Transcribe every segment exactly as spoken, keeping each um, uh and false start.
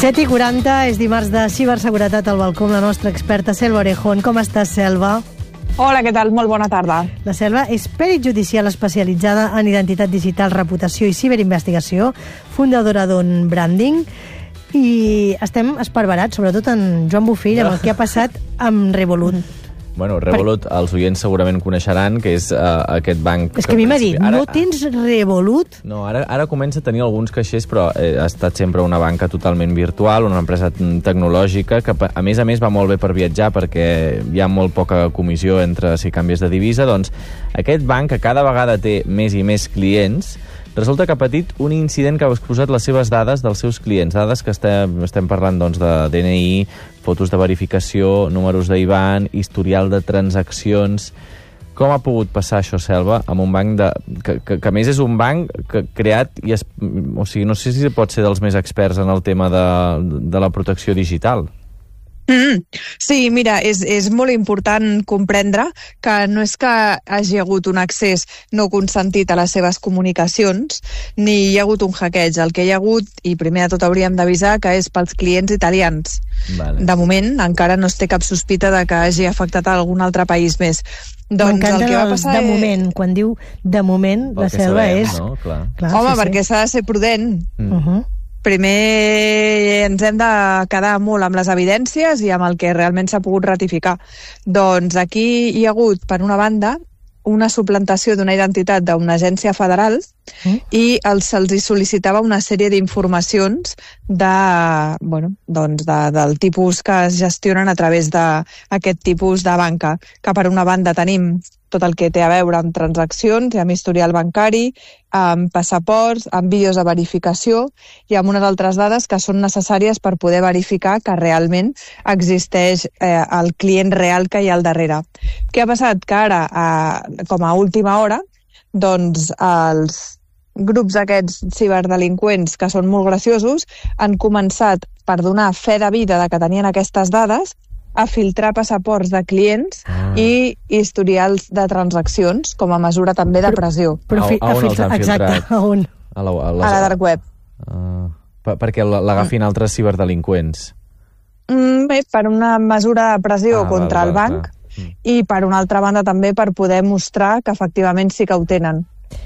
set i quaranta, és dimarts de ciberseguretat al balcó amb la nostra experta Selva Orejón. Com estàs, Selva? Hola, què tal? Molt bona tarda. La Selva és pèrit judicial especialitzada en identitat digital, reputació i ciberinvestigació, fundadora d'On Branding, i estem esparverats, sobretot en Joan Bofill, amb el que ha passat amb Revolut. Bueno, Revolut, els oients segurament coneixeran, que és uh, aquest banc... És que a mi m'ha dit, ara, no tens Revolut? No, ara, ara comença a tenir alguns caixers, però eh, ha estat sempre una banca totalment virtual, una empresa tecnològica, que a més a més va molt bé per viatjar, perquè hi ha molt poca comissió entre si canvies de divisa. Doncs aquest banc, que cada vegada té més i més clients, resulta que ha patit un incident que ha exposat les seves dades dels seus clients, dades que estem, estem parlant doncs, de D N I, fotos de verificació, números d'I B A N, historial de transaccions. Com ha pogut passar això, Selva, amb un banc de, que, que, que a més és un banc que, creat i es, o sigui, no sé si pot ser dels més experts en el tema de, de la protecció digital. Mm, sí, mira, és, és molt important comprendre que no és que hagi hagut un accés no consentit a les seves comunicacions, ni hi ha hagut un hackeig. El que hi ha hagut, i primer de tot hauríem d'avisar, que és pels clients italians. Vale. De moment, encara no es té cap sospita de que hagi afectat a algun altre país més. Doncs el que va passar de és... moment, quan diu de moment, la Selva sabem, és... No? Clar. Clar, Home, sí, perquè sí. s'ha de ser prudent. Mm. Uh-huh. Primer ens hem de quedar molt amb les evidències i amb el que realment s'ha pogut ratificar. Doncs aquí hi ha hagut, per una banda, una suplantació d'una identitat d'una agència federal mm. i els, se'ls hi sol·licitava una sèrie d'informacions de, bueno, doncs de, del tipus que es gestionen a través d'aquest tipus de banca, que per una banda tenim tot el que té a veure amb transaccions, amb historial bancari, amb passaports, amb vídeos de verificació i amb unes altres dades que són necessàries per poder verificar que realment existeix eh, el client real que hi ha al darrere. Què ha passat? Que ara, eh, com a última hora, doncs els grups aquests ciberdelinqüents, que són molt graciosos, han començat, per donar fe de vida de que tenien aquestes dades, a filtrar passaports de clients ah. i historials de transaccions, com a mesura també de pressió. Però, però a, a on els han filtrat? Exacte, a on? A la, a les... a la dark web. Uh, per, perquè l'agafin mm. altres ciberdelinqüents? Mm, bé, per una mesura de pressió ah, contra val, el banc mm. i per una altra banda també per poder mostrar que efectivament sí que ho tenen.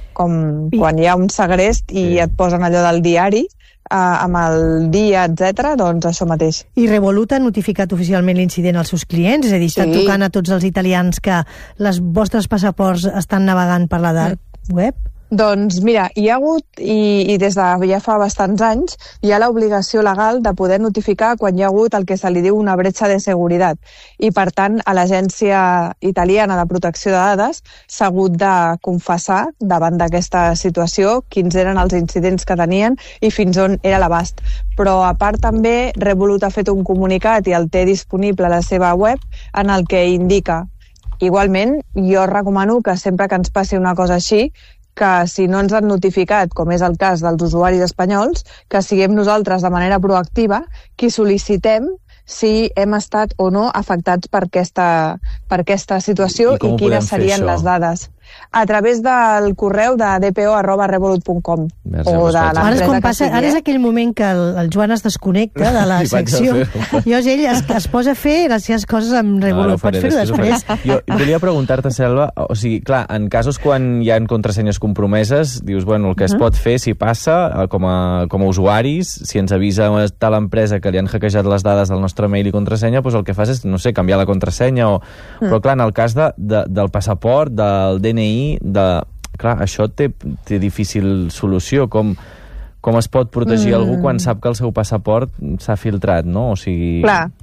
Com I... quan hi ha un segrest i sí. et posen allò del diari, Uh, amb el dia, etcètera, doncs això mateix. I Revolut ha notificat oficialment l'incident als seus clients? És a dir, està sí. tocant a tots els italians que les vostres passaports estan navegant per la dark mm. web? Doncs mira, hi ha hagut, i, i des de ja fa bastants anys, hi ha l'obligació legal de poder notificar quan hi ha hagut el que se li diu una bretxa de seguretat. I per tant, a l'Agència Italiana de Protecció de Dades s'ha hagut de confessar davant d'aquesta situació quins eren els incidents que tenien i fins on era l'abast. Però a part també, Revolut ha fet un comunicat i el té disponible a la seva web en el que indica. Igualment, jo recomano que sempre que ens passi una cosa així, que si no ens han notificat, com és el cas dels usuaris espanyols, que siguem nosaltres de manera proactiva qui sol·licitem si hem estat o no afectats per aquesta, per aquesta situació i, i quines serien les dades. A través del correu de d p o arroba revolut punt com. O de ara, és com passa, ara és aquell moment que el, el Joan es desconnecta de la secció. Llavors ell es, es posa a fer les seves coses amb Revolut. No, no, Pots fer-ho després? després? Jo volia preguntar-te, Selva, o sigui, clar, en casos quan hi ha contrasenyes compromeses, dius, bueno, el que uh -huh. es pot fer si passa, com a, com a usuaris, si ens avisa tal empresa que li han hackejat les dades del nostre mail i contrasenya, doncs el que fas és, no sé, canviar la contrasenya o... Uh -huh. Però clar, en el cas de, de, del passaport, del D N I, de... clar, això té, té difícil solució. Com, com es pot protegir mm. algú quan sap que el seu passaport s'ha filtrat, no? O sigui... Clar.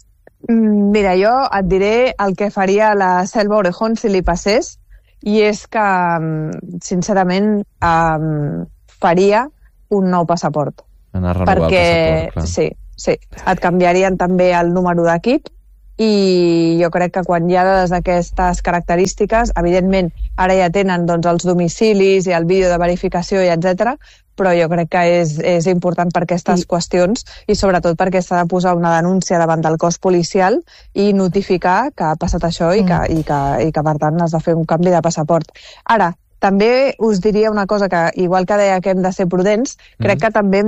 Mira, jo et diré el que faria la Selva Orejón si li passés, i és que, sincerament, um, faria un nou passaport. Anar a renovar perquè, el passaport, clar. Sí, sí. Et canviarien també el número d'equip, i jo crec que quan hi ha dades d'aquestes característiques, evidentment, ara ja tenen doncs, els domicilis i el vídeo de verificació i etcètera, però jo crec que és, és important per aquestes I... qüestions i sobretot perquè s'ha de posar una denúncia davant del cos policial i notificar que ha passat això i, mm. que, i, que, i que per tant has de fer un canvi de passaport. Ara, també us diria una cosa que, igual que deia que hem de ser prudents, crec mm. que també